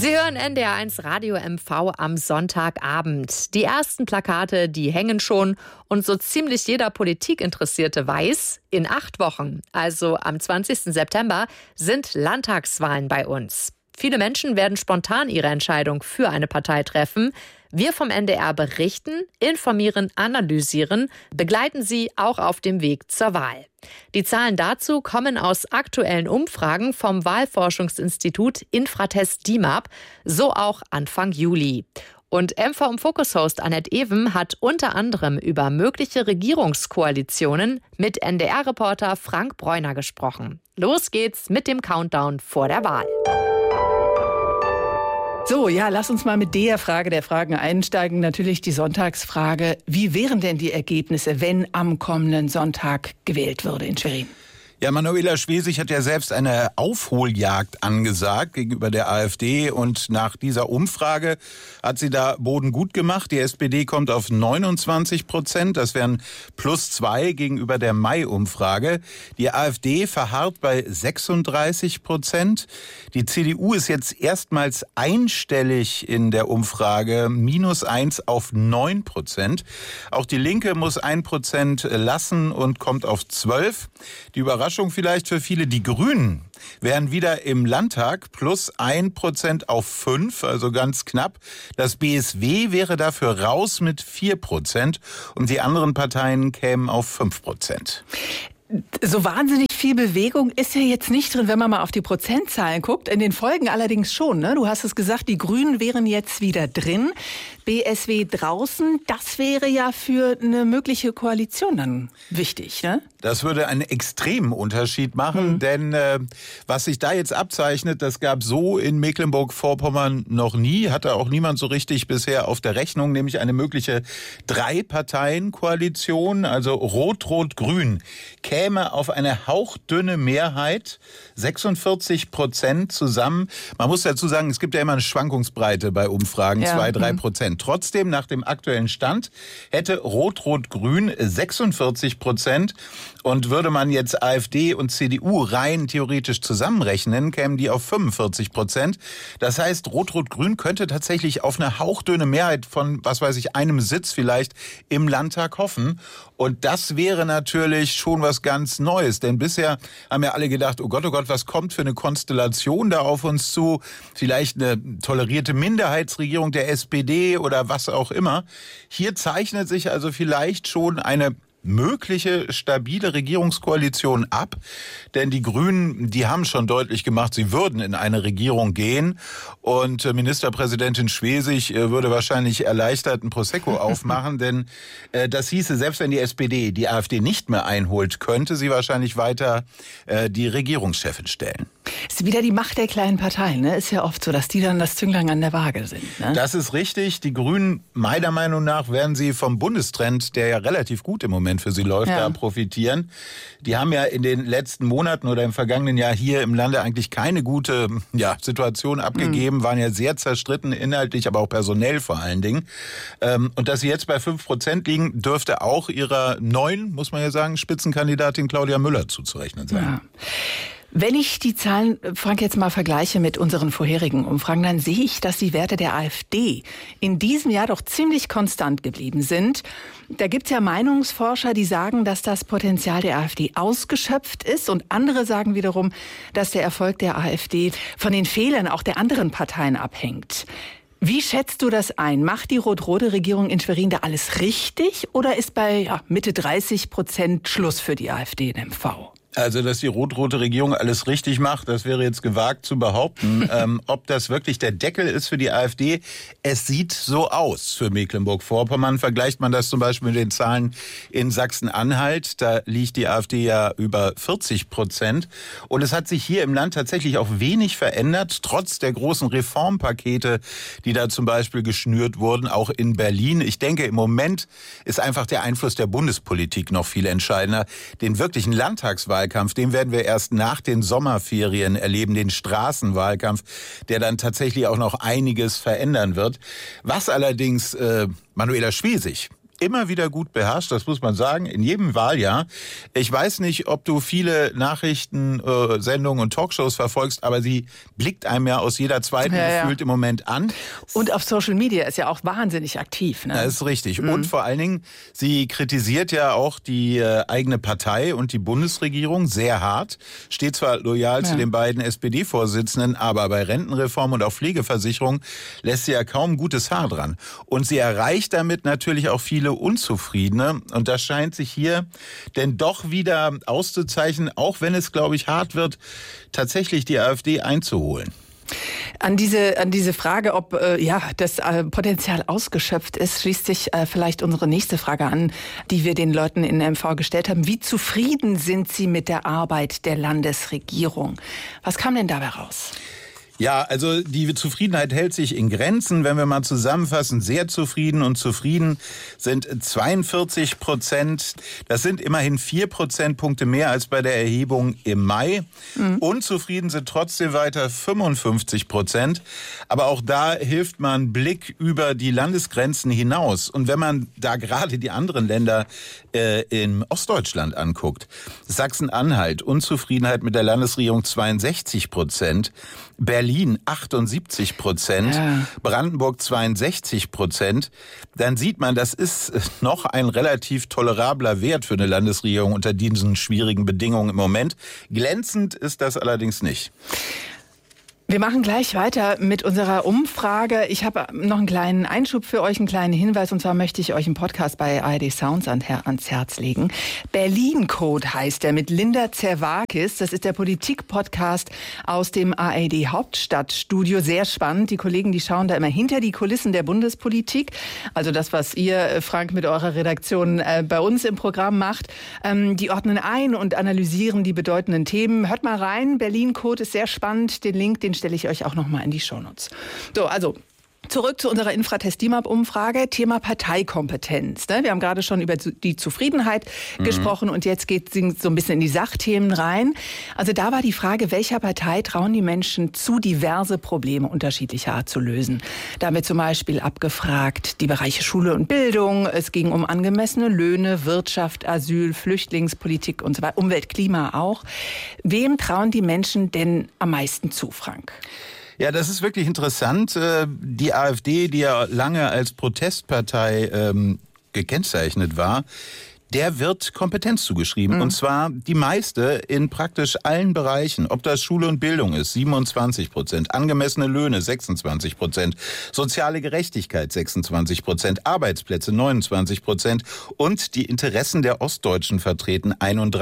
Sie hören NDR1 Radio MV am Sonntagabend. Die ersten Plakate, die hängen schon und so ziemlich jeder Politikinteressierte weiß, in 8 Wochen, also am 20. September, sind Landtagswahlen bei uns. Viele Menschen werden spontan ihre Entscheidung für eine Partei treffen. Wir vom NDR berichten, informieren, analysieren, begleiten Sie auch auf dem Weg zur Wahl. Die Zahlen dazu kommen aus aktuellen Umfragen vom Wahlforschungsinstitut Infratest DIMAP, so auch Anfang Juli. Und MV im Fokus-Host Annette Ewen hat unter anderem über mögliche Regierungskoalitionen mit NDR-Reporter Frank Bräuner gesprochen. Los geht's mit dem Countdown vor der Wahl. So, ja, lass uns mal mit der Frage der Fragen einsteigen. Natürlich die Sonntagsfrage. Wie wären denn die Ergebnisse, wenn am kommenden Sonntag gewählt würde in Schwerin? Ja, Manuela Schwesig hat ja selbst eine Aufholjagd angesagt gegenüber der AfD. Und nach dieser Umfrage hat sie da Boden gut gemacht. Die SPD kommt auf 29%. Das wären +2 gegenüber der Mai-Umfrage. Die AfD verharrt bei 36%. Die CDU ist jetzt erstmals einstellig in der Umfrage. -1 auf 9%. Auch die Linke muss 1% lassen und kommt auf 12%. Die Überraschung vielleicht für viele, die Grünen wären wieder im Landtag, +1% auf 5%, also ganz knapp. Das BSW wäre dafür raus mit 4% und die anderen Parteien kämen auf 5%. So wahnsinnig viel Bewegung ist ja jetzt nicht drin, wenn man mal auf die Prozentzahlen guckt. In den Folgen allerdings schon, ne? Du hast es gesagt, die Grünen wären jetzt wieder drin, BSW draußen. Das wäre ja für eine mögliche Koalition dann wichtig, ne? Das würde einen extremen Unterschied machen, denn was sich da jetzt abzeichnet, das gab so in Mecklenburg-Vorpommern noch nie, hatte auch niemand so richtig bisher auf der Rechnung, nämlich eine mögliche 3-Parteien-Koalition, also Rot-Rot-Grün, käme auf eine hauchdünne Mehrheit, 46% zusammen. Man muss dazu sagen, es gibt ja immer eine Schwankungsbreite bei Umfragen, 2-3%. Trotzdem, nach dem aktuellen Stand, hätte Rot-Rot-Grün 46%. Und würde man jetzt AfD und CDU rein theoretisch zusammenrechnen, kämen die auf 45%. Das heißt, Rot-Rot-Grün könnte tatsächlich auf eine hauchdünne Mehrheit von, was weiß ich, einem Sitz vielleicht im Landtag hoffen. Und das wäre natürlich schon was ganz Neues. Denn bisher haben ja alle gedacht, oh Gott, was kommt für eine Konstellation da auf uns zu? Vielleicht eine tolerierte Minderheitsregierung der SPD oder was auch immer. Hier zeichnet sich also vielleicht schon eine mögliche stabile Regierungskoalition ab, denn die Grünen, die haben schon deutlich gemacht, sie würden in eine Regierung gehen und Ministerpräsidentin Schwesig würde wahrscheinlich erleichtert ein Prosecco aufmachen, denn das hieße, selbst wenn die SPD die AfD nicht mehr einholt, könnte sie wahrscheinlich weiter die Regierungschefin stellen. Ist wieder die Macht der kleinen Parteien, ne? Ist ja oft so, dass die dann das Zünglein an der Waage sind, ne? Das ist richtig. Die Grünen, meiner Meinung nach, werden sie vom Bundestrend, der ja relativ gut im Moment für sie läuft, da profitieren. Die haben ja in den letzten Monaten oder im vergangenen Jahr hier im Lande eigentlich keine gute Situation abgegeben, waren ja sehr zerstritten, inhaltlich, aber auch personell vor allen Dingen. Und dass sie jetzt bei 5% liegen, dürfte auch ihrer neuen, muss man ja sagen, Spitzenkandidatin Claudia Müller zuzurechnen sein. Ja. Wenn ich die Zahlen, Frank, jetzt mal vergleiche mit unseren vorherigen Umfragen, dann sehe ich, dass die Werte der AfD in diesem Jahr doch ziemlich konstant geblieben sind. Da gibt es ja Meinungsforscher, die sagen, dass das Potenzial der AfD ausgeschöpft ist. Und andere sagen wiederum, dass der Erfolg der AfD von den Fehlern auch der anderen Parteien abhängt. Wie schätzt du das ein? Macht die rot-rote Regierung in Schwerin da alles richtig? Oder ist bei Mitte 30% Schluss für die AfD in MV? Also, dass die rot-rote Regierung alles richtig macht, das wäre jetzt gewagt zu behaupten. Ob das wirklich der Deckel ist für die AfD, es sieht so aus für Mecklenburg-Vorpommern. Vergleicht man das zum Beispiel mit den Zahlen in Sachsen-Anhalt, da liegt die AfD ja über 40%. Und es hat sich hier im Land tatsächlich auch wenig verändert, trotz der großen Reformpakete, die da zum Beispiel geschnürt wurden, auch in Berlin. Ich denke, im Moment ist einfach der Einfluss der Bundespolitik noch viel entscheidender. Den wirklichen Landtagswahlkampf, den werden wir erst nach den Sommerferien erleben, den Straßenwahlkampf, der dann tatsächlich auch noch einiges verändern wird. Was allerdings Manuela Schwesig immer wieder gut beherrscht, das muss man sagen, in jedem Wahljahr. Ich weiß nicht, ob du viele Nachrichten, Sendungen und Talkshows verfolgst, aber sie blickt einem ja aus jeder zweiten gefühlt im Moment an. Und auf Social Media ist ja auch wahnsinnig aktiv. Ne? Das ist richtig. Und vor allen Dingen, sie kritisiert ja auch die eigene Partei und die Bundesregierung sehr hart. Steht zwar loyal zu den beiden SPD-Vorsitzenden, aber bei Rentenreform und auch Pflegeversicherung lässt sie ja kaum gutes Haar dran. Und sie erreicht damit natürlich auch viele Unzufriedene. Und das scheint sich hier denn doch wieder auszuzeichnen, auch wenn es, glaube ich, hart wird, tatsächlich die AfD einzuholen. An diese Frage, ob das Potenzial ausgeschöpft ist, schließt sich vielleicht unsere nächste Frage an, die wir den Leuten in MV gestellt haben. Wie zufrieden sind Sie mit der Arbeit der Landesregierung? Was kam denn dabei raus? Ja, also die Zufriedenheit hält sich in Grenzen. Wenn wir mal zusammenfassen, sehr zufrieden und zufrieden sind 42%. Das sind immerhin 4 Prozentpunkte mehr als bei der Erhebung im Mai. Unzufrieden sind trotzdem weiter 55%. Aber auch da hilft man einen Blick über die Landesgrenzen hinaus. Und wenn man da gerade die anderen Länder in Ostdeutschland anguckt, Sachsen-Anhalt, Unzufriedenheit mit der Landesregierung 62%. Berlin 78%, Brandenburg 62%, dann sieht man, das ist noch ein relativ tolerabler Wert für eine Landesregierung unter diesen schwierigen Bedingungen im Moment. Glänzend ist das allerdings nicht. Wir machen gleich weiter mit unserer Umfrage. Ich habe noch einen kleinen Einschub für euch, einen kleinen Hinweis. Und zwar möchte ich euch einen Podcast bei ARD Sounds ans Herz legen. Berlin Code heißt er mit Linda Zerwakis. Das ist der Politik-Podcast aus dem ARD Hauptstadtstudio. Sehr spannend. Die Kollegen, die schauen da immer hinter die Kulissen der Bundespolitik. Also das, was ihr, Frank, mit eurer Redaktion bei uns im Programm macht. Die ordnen ein und analysieren die bedeutenden Themen. Hört mal rein. Berlin Code ist sehr spannend. Den Link, den stelle ich euch auch noch mal in die Shownotes. So, also zurück zu unserer Infratest-DIMAP-Umfrage. Thema Parteikompetenz. Wir haben gerade schon über die Zufriedenheit gesprochen und jetzt geht es so ein bisschen in die Sachthemen rein. Also da war die Frage, welcher Partei trauen die Menschen zu, diverse Probleme unterschiedlicher Art zu lösen. Da haben wir zum Beispiel abgefragt die Bereiche Schule und Bildung. Es ging um angemessene Löhne, Wirtschaft, Asyl, Flüchtlingspolitik und so weiter, Umwelt, Klima auch. Wem trauen die Menschen denn am meisten zu, Frank? Ja, das ist wirklich interessant. Die AfD, die ja lange als Protestpartei gekennzeichnet war, der wird Kompetenz zugeschrieben. Und zwar die meiste in praktisch allen Bereichen. Ob das Schule und Bildung ist, 27%. Angemessene Löhne, 26%. Soziale Gerechtigkeit, 26%. Arbeitsplätze, 29%. Und die Interessen der Ostdeutschen vertreten,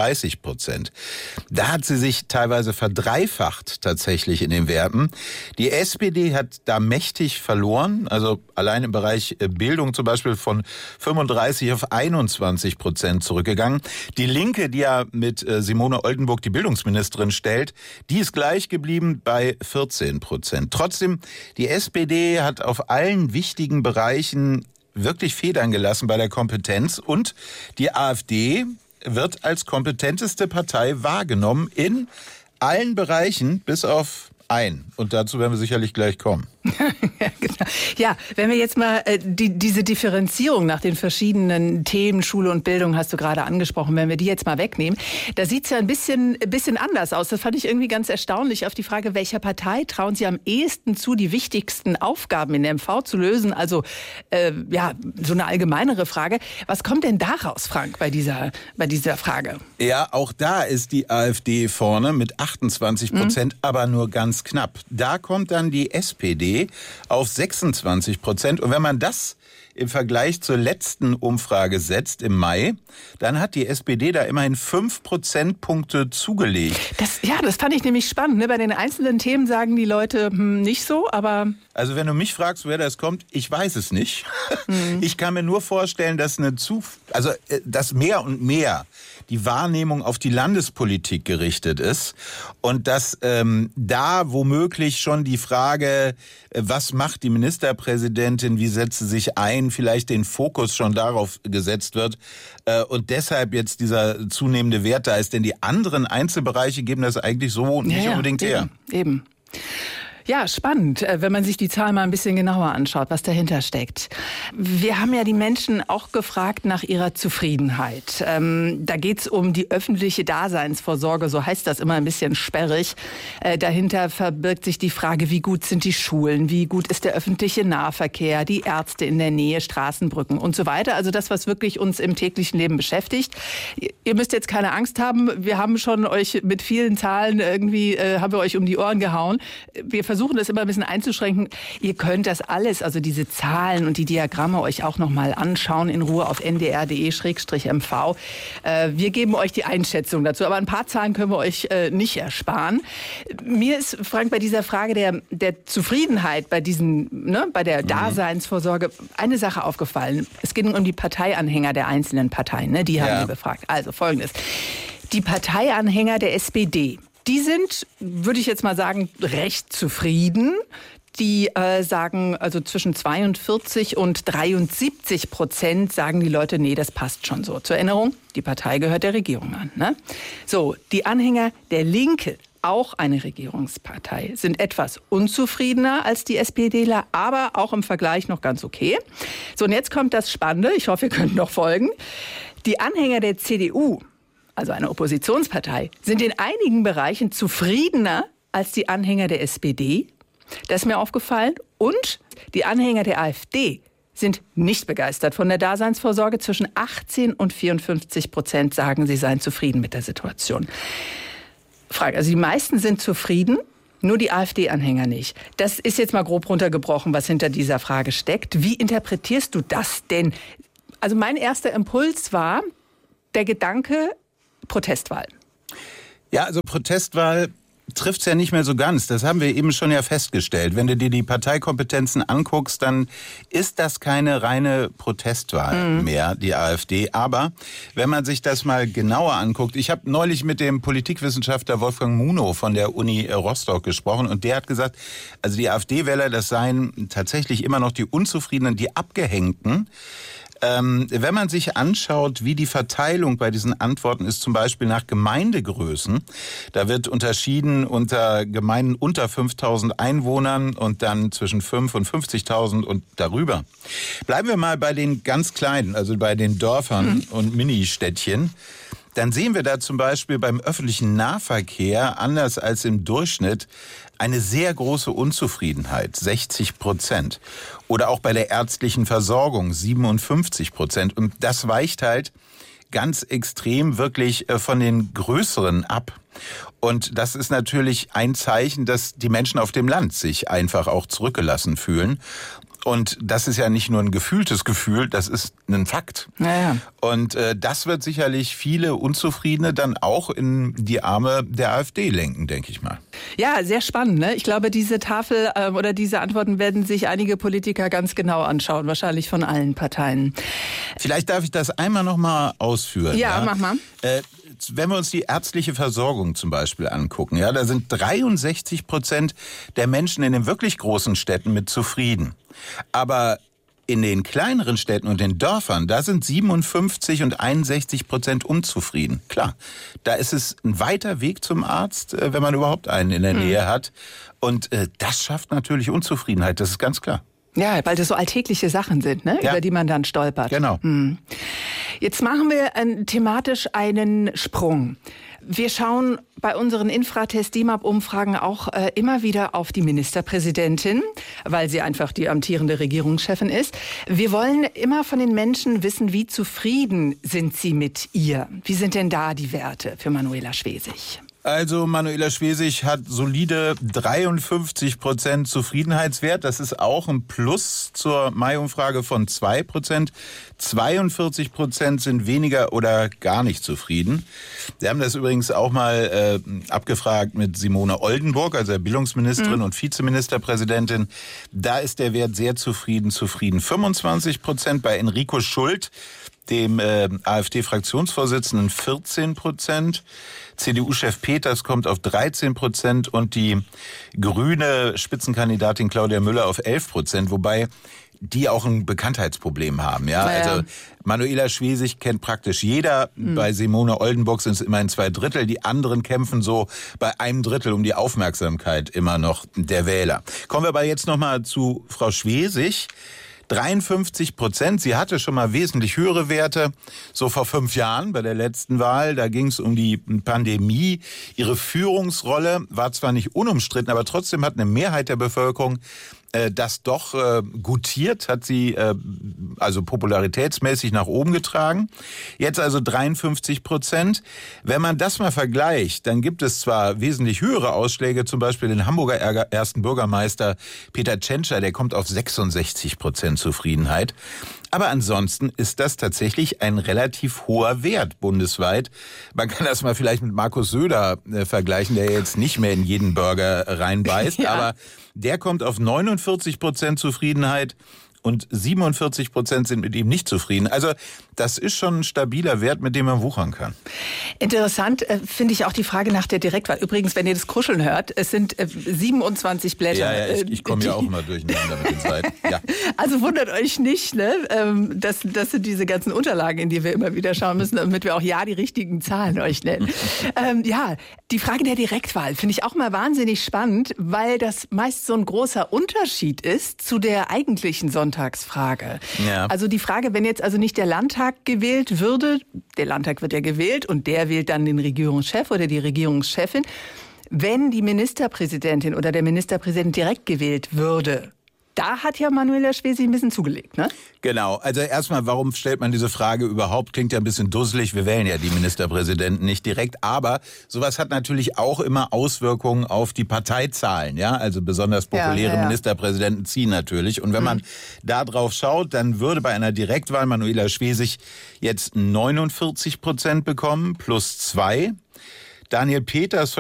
31%. Da hat sie sich teilweise verdreifacht tatsächlich in den Werten. Die SPD hat da mächtig verloren. Also allein im Bereich Bildung zum Beispiel von 35 auf 21% zurückgegangen. Die Linke, die ja mit Simone Oldenburg die Bildungsministerin stellt, die ist gleich geblieben bei 14%. Trotzdem, die SPD hat auf allen wichtigen Bereichen wirklich Federn gelassen bei der Kompetenz und die AfD wird als kompetenteste Partei wahrgenommen in allen Bereichen bis auf ein. Und dazu werden wir sicherlich gleich kommen. Ja, genau. Ja, wenn wir jetzt mal diese Differenzierung nach den verschiedenen Themen, Schule und Bildung hast du gerade angesprochen, wenn wir die jetzt mal wegnehmen, da sieht es ja ein bisschen anders aus. Das fand ich irgendwie ganz erstaunlich. Auf die Frage, welcher Partei trauen Sie am ehesten zu, die wichtigsten Aufgaben in der MV zu lösen? Also so eine allgemeinere Frage. Was kommt denn daraus, Frank, bei dieser Frage? Ja, auch da ist die AfD vorne mit 28%, aber nur ganz knapp. Da kommt dann die SPD auf 26%. Und wenn man das im Vergleich zur letzten Umfrage setzt im Mai, dann hat die SPD da immerhin 5 Prozentpunkte zugelegt. Das fand ich nämlich spannend. Ne? Bei den einzelnen Themen sagen die Leute nicht so, aber... Also wenn du mich fragst, woher das kommt, ich weiß es nicht. Ich kann mir nur vorstellen, dass dass mehr und mehr die Wahrnehmung auf die Landespolitik gerichtet ist und dass da womöglich schon die Frage, was macht die Ministerpräsidentin, wie setzt sie sich ein, vielleicht den Fokus schon darauf gesetzt wird und deshalb jetzt dieser zunehmende Wert da ist. Denn die anderen Einzelbereiche geben das eigentlich so nicht unbedingt her. Eben. Ja, spannend, wenn man sich die Zahl mal ein bisschen genauer anschaut, was dahinter steckt. Wir haben ja die Menschen auch gefragt nach ihrer Zufriedenheit. Da geht's um die öffentliche Daseinsvorsorge, so heißt das immer ein bisschen sperrig. Dahinter verbirgt sich die Frage, wie gut sind die Schulen, wie gut ist der öffentliche Nahverkehr, die Ärzte in der Nähe, Straßenbrücken und so weiter. Also das, was wirklich uns im täglichen Leben beschäftigt. Ihr müsst jetzt keine Angst haben, wir haben schon euch mit vielen Zahlen irgendwie, haben wir euch um die Ohren gehauen. Wir versuchen das immer ein bisschen einzuschränken. Ihr könnt das alles, also diese Zahlen und die Diagramme euch auch noch mal anschauen in Ruhe auf ndr.de/mv. Wir geben euch die Einschätzung dazu, aber ein paar Zahlen können wir euch nicht ersparen. Mir ist, Frank, bei dieser Frage der Zufriedenheit, bei der Daseinsvorsorge eine Sache aufgefallen. Es geht um die Parteianhänger der einzelnen Parteien, die haben wir befragt. Also Folgendes. Die Parteianhänger der SPD, die sind, würde ich jetzt mal sagen, recht zufrieden. Die sagen, also zwischen 42 und 73% sagen die Leute, nee, das passt schon so. Zur Erinnerung, die Partei gehört der Regierung an. Ne? So, die Anhänger der Linke, auch eine Regierungspartei, sind etwas unzufriedener als die SPDler, aber auch im Vergleich noch ganz okay. So, und jetzt kommt das Spannende, ich hoffe, ihr könnt noch folgen. Die Anhänger der CDU, also eine Oppositionspartei, sind in einigen Bereichen zufriedener als die Anhänger der SPD. Das ist mir aufgefallen. Und die Anhänger der AfD sind nicht begeistert von der Daseinsvorsorge. Zwischen 18 und 54% sagen, sie seien zufrieden mit der Situation. Frage, also die meisten sind zufrieden, nur die AfD-Anhänger nicht. Das ist jetzt mal grob runtergebrochen, was hinter dieser Frage steckt. Wie interpretierst du das denn? Also mein erster Impuls war der Gedanke, Protestwahl. Ja, also Protestwahl trifft es ja nicht mehr so ganz. Das haben wir eben schon ja festgestellt. Wenn du dir die Parteikompetenzen anguckst, dann ist das keine reine Protestwahl mehr, die AfD. Aber wenn man sich das mal genauer anguckt, ich habe neulich mit dem Politikwissenschaftler Wolfgang Munow von der Uni Rostock gesprochen und der hat gesagt, also die AfD-Wähler, das seien tatsächlich immer noch die Unzufriedenen, die Abgehängten. Wenn man sich anschaut, wie die Verteilung bei diesen Antworten ist, zum Beispiel nach Gemeindegrößen, da wird unterschieden unter Gemeinden unter 5.000 Einwohnern und dann zwischen 5.000 und 50.000 und darüber. Bleiben wir mal bei den ganz Kleinen, also bei den Dörfern und Ministädtchen. Dann sehen wir da zum Beispiel beim öffentlichen Nahverkehr, anders als im Durchschnitt, eine sehr große Unzufriedenheit, 60%. Oder auch bei der ärztlichen Versorgung, 57%. Und das weicht halt ganz extrem wirklich von den Größeren ab. Und das ist natürlich ein Zeichen, dass die Menschen auf dem Land sich einfach auch zurückgelassen fühlen. Und das ist ja nicht nur ein gefühltes Gefühl, das ist ein Fakt. Ja. Und das wird sicherlich viele Unzufriedene dann auch in die Arme der AfD lenken, denke ich mal. Ja, sehr spannend. Ne? Ich glaube, diese Tafel oder diese Antworten werden sich einige Politiker ganz genau anschauen, wahrscheinlich von allen Parteien. Vielleicht darf ich das einmal noch mal ausführen. Ja, mach mal. Wenn wir uns die ärztliche Versorgung zum Beispiel angucken, ja, da sind 63% der Menschen in den wirklich großen Städten mit zufrieden. Aber in den kleineren Städten und den Dörfern, da sind 57 und 61% unzufrieden. Klar, da ist es ein weiter Weg zum Arzt, wenn man überhaupt einen in der Nähe hat. Und das schafft natürlich Unzufriedenheit, das ist ganz klar. Ja, weil das so alltägliche Sachen sind, ne? Ja. Über die man dann stolpert. Genau. Jetzt machen wir thematisch einen Sprung. Wir schauen bei unseren Infratest-DIMAP-Umfragen auch immer wieder auf die Ministerpräsidentin, weil sie einfach die amtierende Regierungschefin ist. Wir wollen immer von den Menschen wissen, wie zufrieden sind sie mit ihr? Wie sind denn da die Werte für Manuela Schwesig? Also Manuela Schwesig hat solide 53% Zufriedenheitswert. Das ist auch ein Plus zur Mai-Umfrage von 2%. 42% sind weniger oder gar nicht zufrieden. Wir haben das übrigens auch mal abgefragt mit Simone Oldenburg, also der Bildungsministerin und Vizeministerpräsidentin. Da ist der Wert sehr zufrieden. 25% bei Enrico Schult, dem AfD-Fraktionsvorsitzenden, 14%. CDU-Chef Peters kommt auf 13% und die grüne Spitzenkandidatin Claudia Müller auf 11%, wobei die auch ein Bekanntheitsproblem haben. Ja? Also Manuela Schwesig kennt praktisch jeder. Bei Simone Oldenburg sind es immerhin 2/3. Die anderen kämpfen so bei 1/3 um die Aufmerksamkeit immer noch der Wähler. Kommen wir aber jetzt nochmal zu Frau Schwesig. 53%. Sie hatte schon mal wesentlich höhere Werte, so vor 5 Jahren bei der letzten Wahl. Da ging es um die Pandemie. Ihre Führungsrolle war zwar nicht unumstritten, aber trotzdem hat eine Mehrheit der Bevölkerung das doch gutiert, hat sie also popularitätsmäßig nach oben getragen. Jetzt also 53%. Wenn man das mal vergleicht, dann gibt es zwar wesentlich höhere Ausschläge, zum Beispiel den Hamburger ersten Bürgermeister Peter Tschentscher, der kommt auf 66% Zufriedenheit. Aber ansonsten ist das tatsächlich ein relativ hoher Wert bundesweit. Man kann das mal vielleicht mit Markus Söder vergleichen, der jetzt nicht mehr in jeden Burger reinbeißt, aber der kommt auf 49% Zufriedenheit und 47% sind mit ihm nicht zufrieden. Also das ist schon ein stabiler Wert, mit dem man wuchern kann. Interessant finde ich auch die Frage nach der Direktwahl. Übrigens, wenn ihr das Kruscheln hört, es sind 27 Blätter. Ja, ich komme ja auch immer durcheinander mit den Seiten. Ja. Also wundert euch nicht, ne? Das sind diese ganzen Unterlagen, in die wir immer wieder schauen müssen, damit wir auch die richtigen Zahlen euch nennen. Die Frage der Direktwahl finde ich auch mal wahnsinnig spannend, weil das meist so ein großer Unterschied ist zu der eigentlichen Sonntagsfrage. Ja. Also die Frage, wenn jetzt also nicht der Landtag gewählt würde, der Landtag wird ja gewählt und der wählt dann den Regierungschef oder die Regierungschefin, wenn die Ministerpräsidentin oder der Ministerpräsident direkt gewählt würde, da hat ja Manuela Schwesig ein bisschen zugelegt, ne? Genau. Also erstmal, warum stellt man diese Frage überhaupt? Klingt ja ein bisschen dusselig. Wir wählen ja die Ministerpräsidenten nicht direkt. Aber sowas hat natürlich auch immer Auswirkungen auf die Parteizahlen. Ja, also besonders populäre Ministerpräsidenten ziehen natürlich. Und wenn man da drauf schaut, dann würde bei einer Direktwahl Manuela Schwesig jetzt 49% bekommen, plus 2. Daniel Peters